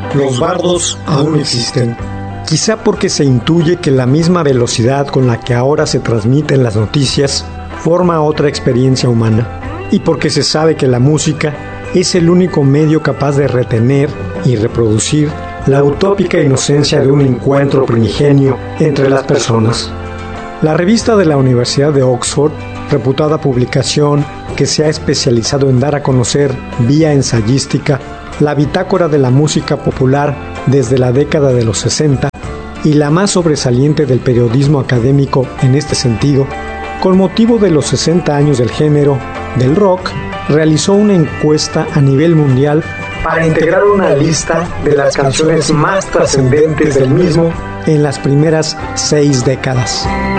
los bardos aún existen. Quizá porque se intuye que la misma velocidad con la que ahora se transmiten las noticias forma otra experiencia humana, y porque se sabe que la música es el único medio capaz de retener y reproducir la utópica inocencia de un encuentro primigenio entre las personas. La revista de la Universidad de Oxford, reputada publicación que se ha especializado en dar a conocer vía ensayística la bitácora de la música popular desde la década de los 60 y la más sobresaliente del periodismo académico en este sentido, con motivo de los 60 años del género del rock, realizó una encuesta a nivel mundial para integrar una lista de las canciones más trascendentes del mismo en las primeras 6 décadas.